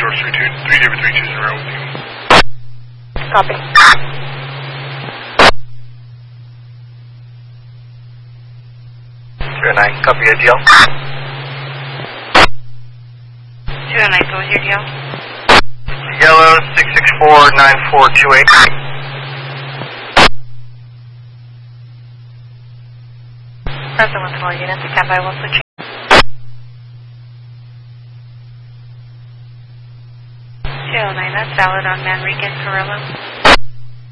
Source 3 David 32 in a row with you. Copy. 209, copy your deal. 209, so what's your deal? Yellow 6649428. Present with all units, stand by, we'll switch. 209, that's valid on Manrique and Carrillo.